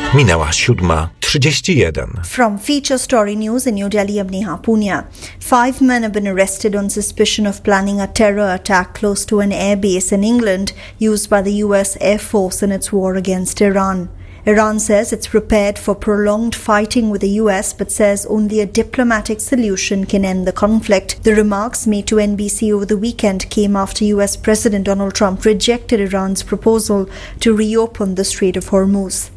Minęła 7:31. From Feature Story News in New Delhi, I'm Neha Punya. 5 men have been arrested on suspicion of planning a terror attack close to an airbase in England used by the US Air Force in its war against Iran. Iran says it's prepared for prolonged fighting with the US but says only a diplomatic solution can end the conflict. The remarks made to NBC over the weekend came after US President Donald Trump rejected Iran's proposal to reopen the Strait of Hormuz.